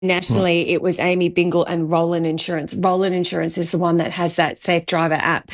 Nationally, it was Amy Bingle and Roland Insurance. Roland Insurance is the one that has that Safe Driver app.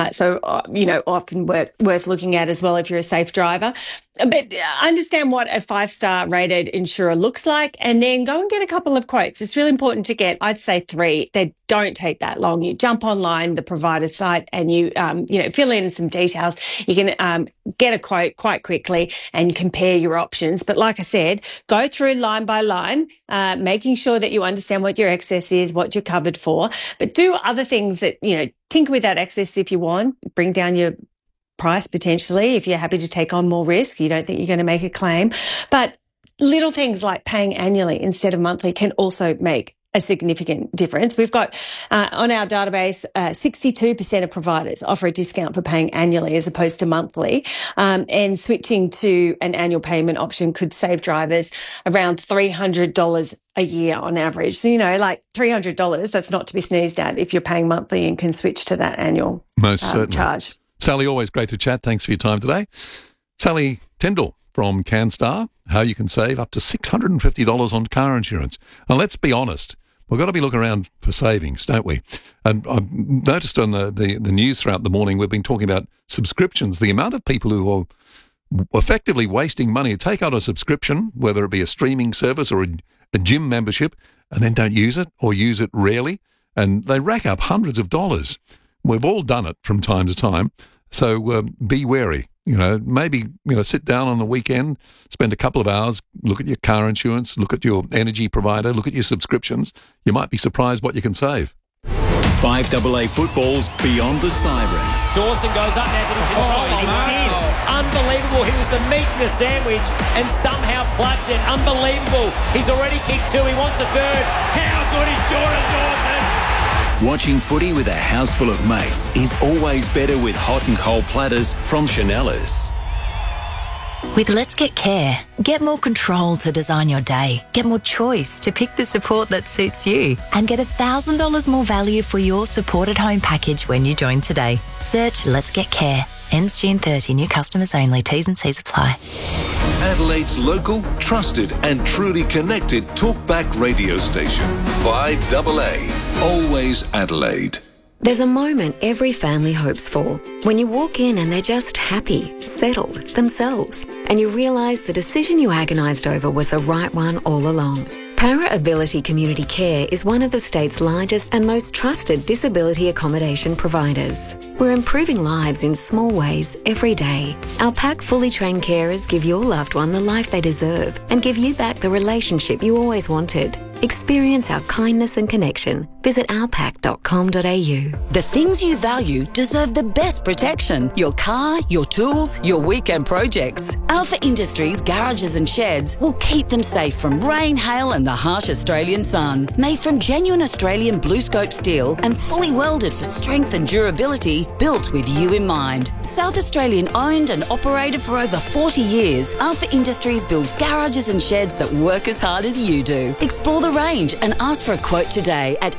Often worth looking at as well if you're a safe driver. But understand what a 5-star rated insurer looks like and then go and get a couple of quotes. It's really important to get, I'd say 3. They don't take that long. You jump online, the provider's site, and you fill in some details. You can get a quote quite quickly and compare your options. But like I said, go through line by line, making sure that you understand what your excess is, what you're covered for, but do other things that, tinker with that excess if you want, bring down your price potentially if you're happy to take on more risk, you don't think you're going to make a claim. But little things like paying annually instead of monthly can also make a significant difference. We've got on our database, 62% of providers offer a discount for paying annually as opposed to monthly. And switching to an annual payment option could save drivers around $300 a year on average. So, like $300, that's not to be sneezed at if you're paying monthly and can switch to that annual charge. Sally, always great to chat. Thanks for your time today. Sally Tyndall from CanStar, how you can save up to $650 on car insurance. Now, let's be honest. We've got to be looking around for savings, don't we? And I've noticed on the news throughout the morning, we've been talking about subscriptions. The amount of people who are effectively wasting money to take out a subscription, whether it be a streaming service or a gym membership, and then don't use it or use it rarely, and they rack up hundreds of dollars. We've all done it from time to time, so be wary. Maybe sit down on the weekend, spend a couple of hours, look at your car insurance, look at your energy provider, look at your subscriptions. You might be surprised what you can save. 5AA football's Beyond the Siren. Dawson goes up now to the control. He did. Unbelievable. He was the meat in the sandwich and somehow plugged it. Unbelievable. He's already kicked 2. He wants a third. How good is Jordan Dawson? Watching footy with a house full of mates is always better with hot and cold platters from Chanellas. With Let's Get Care, get more control to design your day, get more choice to pick the support that suits you, and get $1,000 more value for your supported home package when you join today. Search Let's Get Care. Ends June 30. New customers only. T's and C's apply. Adelaide's local, trusted and truly connected talkback radio station. 5AA. Always Adelaide. There's a moment every family hopes for. When you walk in and they're just happy, settled, themselves, and you realise the decision you agonised over was the right one all along. Para Ability Community Care is one of the state's largest and most trusted disability accommodation providers. We're improving lives in small ways every day. Our PAC fully trained carers give your loved one the life they deserve and give you back the relationship you always wanted. Experience our kindness and connection. Visit ourpac.com.au. The things you value deserve the best protection. Your car, your tools, your weekend projects. Alpha Industries garages and sheds will keep them safe from rain, hail and the harsh Australian sun. Made from genuine Australian BlueScope steel and fully welded for strength and durability, built with you in mind. South Australian owned and operated for over 40 years, Alpha Industries builds garages and sheds that work as hard as you do. Explore the range and ask for a quote today at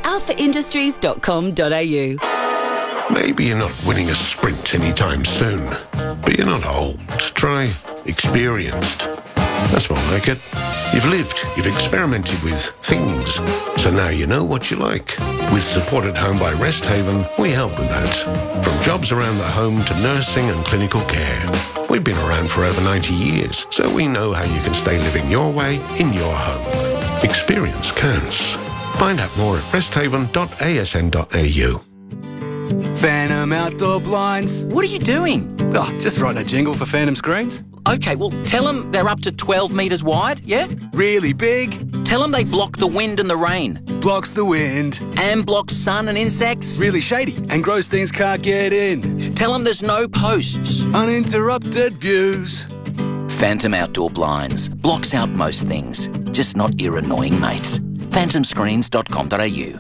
alphaindustries.com.au. Maybe you're not winning a sprint anytime soon, but you're not old. Try experienced. That's more like it. You've lived, you've experimented with things, so now you know what you like. With Support at Home by Resthaven, we help with that. From jobs around the home to nursing and clinical care. We've been around for over 90 years, so we know how you can stay living your way in your home. Experience counts. Find out more at resthaven.asn.au. Phantom Outdoor Blinds. What are you doing? Oh, just writing a jingle for Phantom Screens. Okay, well, tell them they're up to 12 metres wide, yeah? Really big? Tell them they block the wind and the rain. Blocks the wind. And blocks sun and insects. Really shady, and gross things can't get in. Tell them there's no posts. Uninterrupted views. Phantom Outdoor Blinds. Blocks out most things. Just not your annoying mates. phantomscreens.com.au.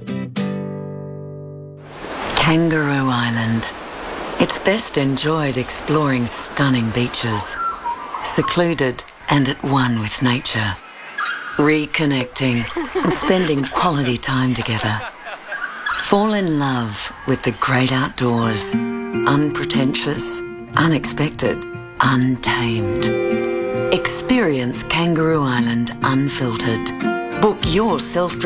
Kangaroo Island. It's best enjoyed exploring stunning beaches. Secluded and at one with nature. Reconnecting and spending quality time together. Fall in love with the great outdoors. Unpretentious, unexpected, untamed. Experience Kangaroo Island unfiltered. Book your self